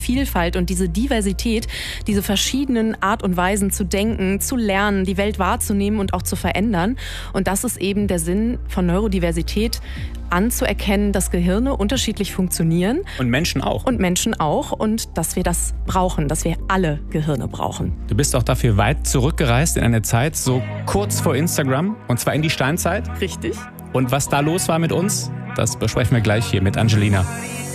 Vielfalt und diese Diversität, diese verschiedenen Art und Weisen zu denken, zu lernen, die Welt wahrzunehmen und auch zu verändern. Und das ist eben der Sinn von Neurodiversität, anzuerkennen, dass Gehirne unterschiedlich funktionieren. Und Menschen auch. Und Menschen auch. Und dass wir das brauchen, dass wir alle Gehirne brauchen. Du bist auch dafür weit zurückgereist in eine Zeit, so kurz vor Instagram, und zwar in die Steinzeit. Richtig. Und was da los war mit uns, das besprechen wir gleich hier mit Angelina.